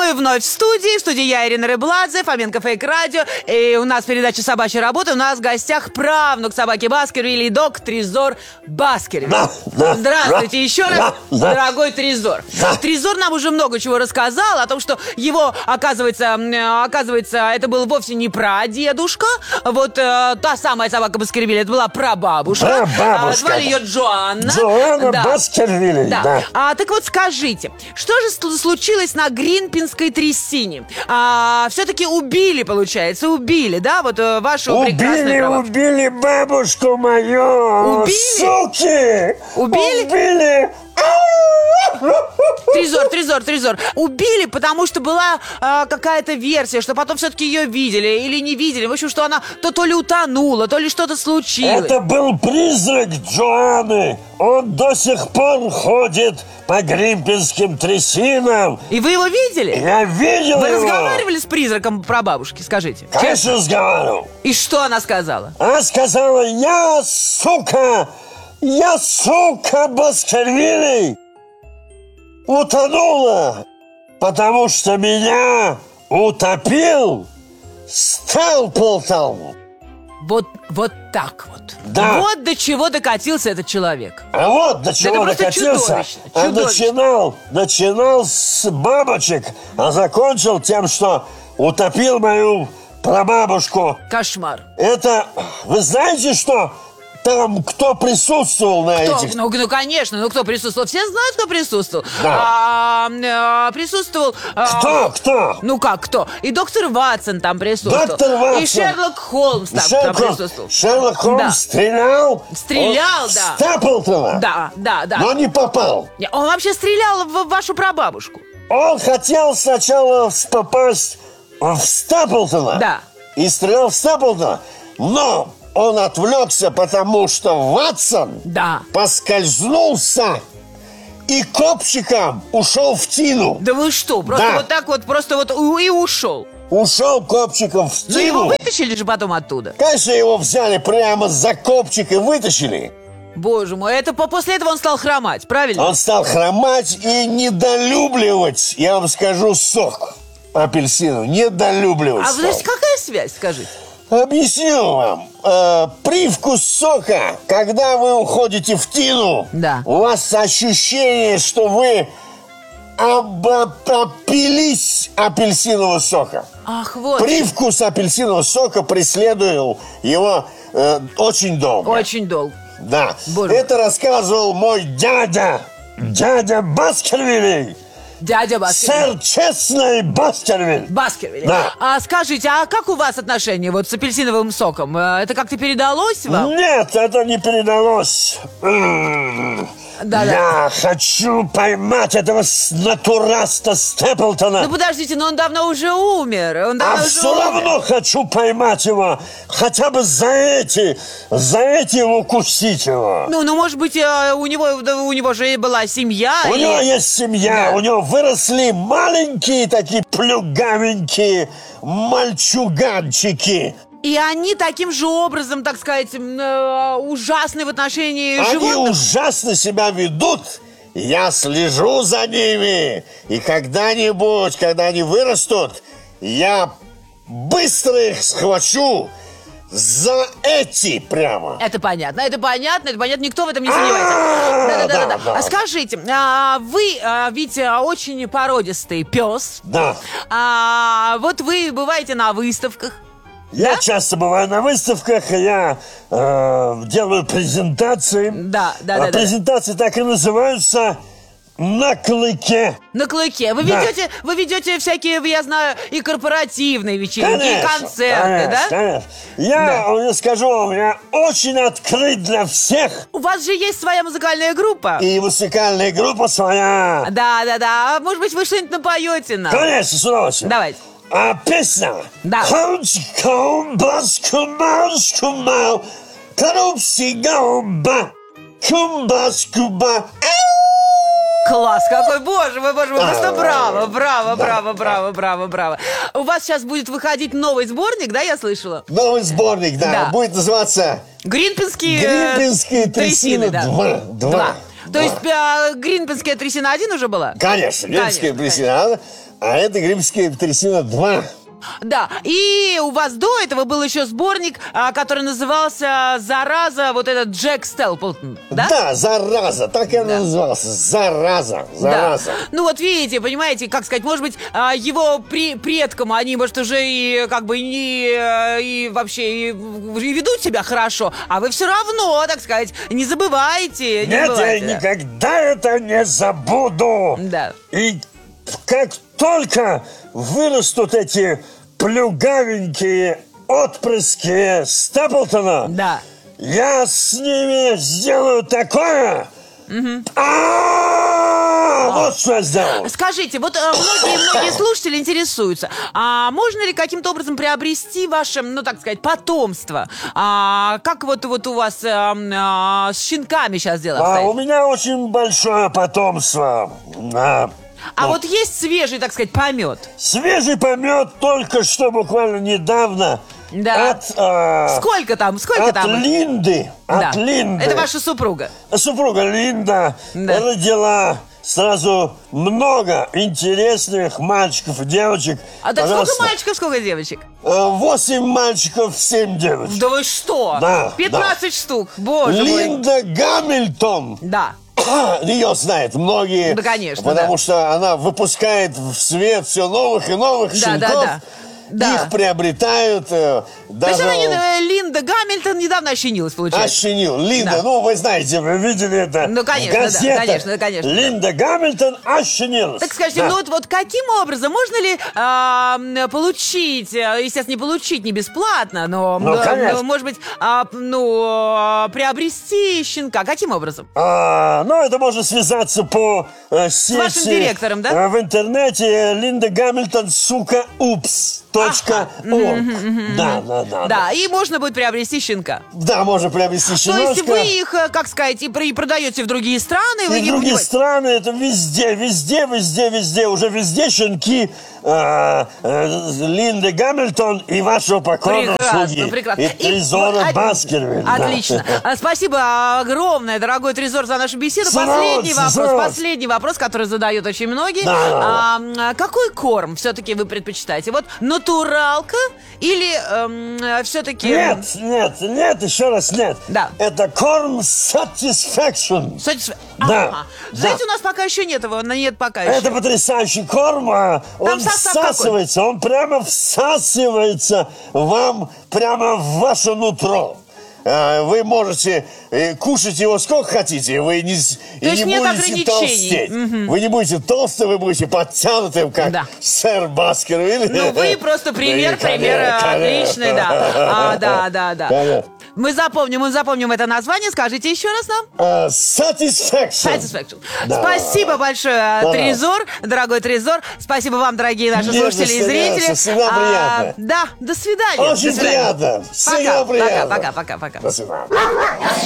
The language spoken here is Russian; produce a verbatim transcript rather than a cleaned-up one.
мы вновь в студии. В студии я, Ирина Рыбладзе, Фоменко Фейк Радио. И у нас передача «Собачья работа». У нас в гостях правнук собаки Баскервилей, дог Трезор Баскервиль. Да, да, Здравствуйте да, еще да, раз, да. дорогой Трезор. Да. Трезор нам уже много чего рассказал о том, что его, оказывается, оказывается, это был вовсе не прадедушка. Вот э, та самая собака Баскервилей, это была прабабушка. Прабабушка. А, звали ее Джоанна. Джоанна Да. Баскервилей, Да. да. А, так вот скажите, что же сл- случилось на Гринпинской трясине? А, все-таки убили, получается, убили, да, вот э, вашу прекрасную Убили, прабабушку? убили бабушку мою. Убили? Суки! Убили? Убили! Трезор, Трезор, Трезор. Убили, потому что была а, какая-то версия, что потом все-таки ее видели или не видели. В общем, что она то, то ли утонула, то ли что-то случилось. Это был призрак Джоанны. Он до сих пор ходит по гримпинским трясинам. И вы его видели? Я видел Вы его. разговаривали с призраком прабабушки, скажите? Конечно, разговаривал. И что она сказала? Она сказала: я, сука, я, сука, Баскервилей, утонула, потому что меня утопил Стэмплтон. Вот, вот так вот. Да. Вот до чего докатился этот человек. А вот до чего просто докатился. чудовищно, А чудовищно. начинал, начинал с бабочек, а закончил тем, что утопил мою прабабушку. Кошмар. Это, вы знаете, что там кто присутствовал на Кто? этих... Ну, ну, конечно, ну кто присутствовал? Все знают, кто присутствовал. Да. А, а, присутствовал... а, Кто? Кто? Ну как, кто? И доктор Ватсон там присутствовал. Доктор Ватсон. И Шерлок Холмс там, там Шерлок, присутствовал. Шерлок Холмс Да. стрелял. Стрелял, в да. Стэмплтона. Да, да, да. Но не попал. Не, Он вообще стрелял в вашу прабабушку. Он хотел сначала попасть в Стэмплтона. Да. И стрелял в Стэмплтона. Но он отвлекся, потому что Ватсон Да. поскользнулся и копчиком ушел в тину. Да вы что, просто Да. вот так вот, просто вот у- и ушел. Ушел копчиком в Ну его тину. вытащили же потом оттуда. Конечно, его взяли прямо за копчик и вытащили. Боже мой, это по- после этого он стал хромать, правильно? Он стал хромать и недолюбливать, я вам скажу, сок апельсинов. Недолюбливать А стал. значит, какая связь, скажите? Объясню вам. Э, привкус сока, когда вы уходите в тину, Да. у вас ощущение, что вы обопились апельсинового сока. Ах, вот. Привкус апельсинового сока преследовал его э, очень долго. Очень долго. Да. Боже. Это рассказывал мой дядя. Дядя Баскервилей. Дядя Баскервиль. Сэр Честный Баскервиль. Баскервиль. Да. А скажите, а как у вас отношения вот с апельсиновым соком? Э, Это как-то передалось вам? Нет, это не передалось. М, Да-да. Я хочу поймать этого с- натураста Стэмплтона. Ну подождите, но он давно уже умер. Он давно А уже все умер. равно хочу поймать его. Хотя бы за эти, за эти укусить его. Ну, ну, может быть, э, у него, да, у него же была семья. У и- него есть семья, Да. у него выросли маленькие такие плюгавенькие мальчуганчики. И они таким же образом, так сказать, м, э, ужасны в отношении Они животных. ужасно себя ведут. Я слежу за ними. И когда-нибудь, когда они вырастут, я быстро их схвачу за эти прямо. Это понятно, это понятно, это понятно, никто в этом не сомневается. А, Да-да-да. да, да. А скажите, а вы а, ведь а, очень породистый пес. Да. А вот вы бываете на выставках. Я часто бываю на выставках, я э, делаю презентации. Да, да, А да, да. презентации так и называются «На клыке». На клыке. Вы Да. ведете, вы ведете всякие, я знаю, и корпоративные вечеринки, и Конечно, концерты, конечно, да? конечно. Я вам скажу, у меня очень открыт для всех. У вас же есть своя музыкальная группа. И музыкальная группа своя. Да, да, да. А может быть, вы что-нибудь напоете нам? Конечно, с удовольствием. Давайте. А песня? Да. Кумбас-кумбас-кумау, Карупси-гауба, кумбас-куба. Класс, какой, боже мой, боже мой, просто А, браво, браво, да, браво, да. браво, браво, браво. У вас сейчас будет выходить новый сборник, да, я слышала? Новый сборник, да, Да. будет называться Гринпинские... э, «Гринпинские трясины да. два». Два. То есть а, гринпенская трясина один уже была? Конечно, гринпенская трясина, а это гринпенская трясина два. Да, и у вас до этого был еще сборник, а, который назывался «Зараза», вот этот Джек Стелплтон, да? Да, «Зараза», так и он Да. назывался, «Зараза», «Зараза». Да. Ну вот видите, понимаете, как сказать, может быть, а, его при, предкам, они, может, уже и как бы не, и вообще и, и ведут себя хорошо, а вы все равно, так сказать, не забывайте. Не Нет, забывайте, я да. никогда это не забуду. Да. И как только вырастут эти плюгавенькие отпрыски Степлтона, Да. я с ними сделаю такое. А, Вот что я сделал. Скажите, вот э, многие-многие слушатели интересуются, а можно ли каким-то образом приобрести ваше, ну, так сказать, потомство? А, как вот, вот у вас э, э, с щенками сейчас дело А обстоит? у меня очень большое потомство. А, А вот есть свежий, так сказать, помет? Свежий помет только что буквально недавно Да. от, а, Сколько там, сколько от там? Линды. Да. От Линды. Это ваша супруга. Супруга Линда Да. родила сразу много интересных мальчиков и девочек. А так Пожалуйста. сколько мальчиков, сколько девочек? Э, Восемь мальчиков, семь девочек. Да вы что? Да, пятнадцать штук, боже мой. Линда Гамильтон. Да. Ее знают многие. Да, конечно, Потому да. что она выпускает в свет все новых и новых Да, щенков. да, да. Да. Их приобретают э, То есть даже... она, не- э, Линда Гамильтон недавно ощенилась, получается. Ощенил. Линда, Да. ну, вы знаете, вы видели это Ну, конечно, в да, газетах. конечно, конечно. Линда Гамильтон ощенилась. Так скажите, Да. ну вот, вот каким образом можно ли а, м, получить, э, естественно, не получить не бесплатно, но, Ну, но, конечно. но, может быть, а, ну, а, приобрести щенка? Каким образом? А, ну, это можно связаться по э, сети. вашим директором, да? э, в интернете Линда Гамильтон, сука, упс. Точка орг. Да, да, да. Да, и можно будет приобрести щенка. Да, можно приобрести То щеночка. есть вы их, э, как сказать, и про- и продаете в другие страны, вы И не другие покупаете? страны, это везде, везде, везде, везде. Уже везде щенки э, э, Линды Гамильтон и вашего покойного Прекрасно, слуги. прекрасно. И Трезора вот, от- Баскервиль. да. Отлично. А, Спасибо огромное, дорогой Трезор, за нашу беседу. С Последний удовольствием, с вопрос, удовольствием. последний вопрос, который задают очень многие. Да, да, А, м, какой корм все-таки вы предпочитаете? Вот натуралка или эм, все-таки... Нет, нет, нет, еще раз нет. Да. Это корм Satisfaction. Satisfa- Да, Ага. Знаете, да. у нас пока еще нет его, но нет пока еще. Это потрясающий корм, а он состав какой? всасывается, он прямо всасывается вам прямо в ваше нутро. А, Вы можете э, кушать его сколько хотите, вы не, с- и есть не нет будете ограничений. толстеть. Вы не будете толстым, вы будете подтянутым, как Да. сэр Баскервиль. Ну, вы просто пример, Да, пример э, конечно. отличный, да. А, да, да, да. Конечно. Мы запомним, мы запомним это название. Скажите еще раз нам. А, Satisfaction. Satisfaction. Да. Спасибо большое, Да. Трезор, дорогой Трезор. Спасибо вам, дорогие наши Не слушатели и заставляйся, зрители. всегда А, приятно. да, до свидания. Очень До свидания. приятно. Всегда Пока, приятно. пока, пока, пока, пока. До свидания.